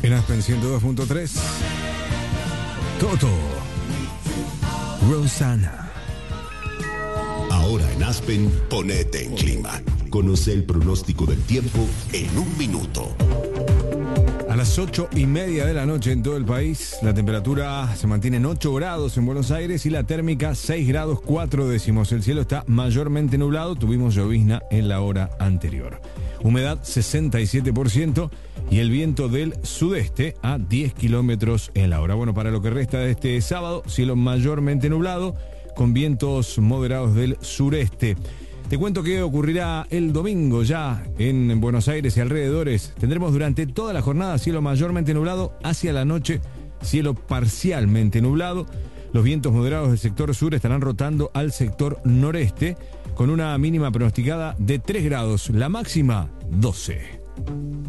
En Aspen 102.3, Toto, Rosana. Ahora en Aspen, ponete en clima. Conoce el pronóstico del tiempo en un minuto. A las 8:30 de la noche en todo el país, la temperatura se mantiene en 8 grados en Buenos Aires y la térmica 6 grados 4 décimos. El cielo está mayormente nublado, tuvimos llovizna en la hora anterior. Humedad 67% y el viento del sudeste a 10 kilómetros en la hora. Bueno, para lo que resta de este sábado, cielo mayormente nublado con vientos moderados del sureste. Te cuento que ocurrirá el domingo ya en Buenos Aires y alrededores. Tendremos durante toda la jornada cielo mayormente nublado, hacia la noche cielo parcialmente nublado. Los vientos moderados del sector sur estarán rotando al sector noreste con una mínima pronosticada de 3 grados, la máxima 12.